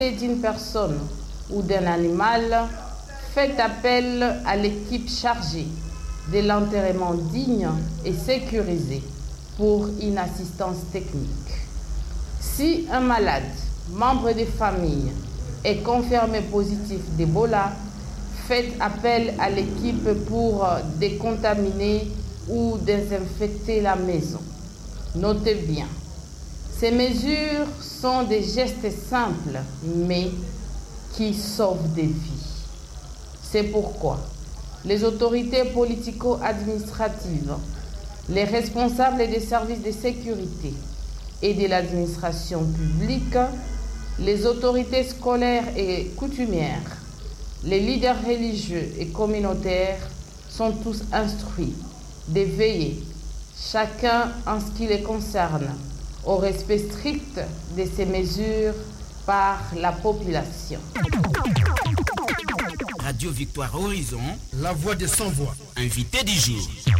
d'une personne ou d'un animal, faites appel à l'équipe chargée de l'enterrement digne et sécurisé pour une assistance technique. Si un malade, membre de famille, est confirmé positif d'Ebola, faites appel à l'équipe pour décontaminer ou désinfecter la maison. Notez bien, ces mesures sont des gestes simples, mais qui sauvent des vies. C'est pourquoi les autorités politico-administratives, les responsables des services de sécurité et de l'administration publique, les autorités scolaires et coutumières, les leaders religieux et communautaires sont tous instruits de veiller, chacun en ce qui les concerne, au respect strict de ces mesures par la population. Radio Victoire Horizon, la voix des sans-voix. Invité du jour.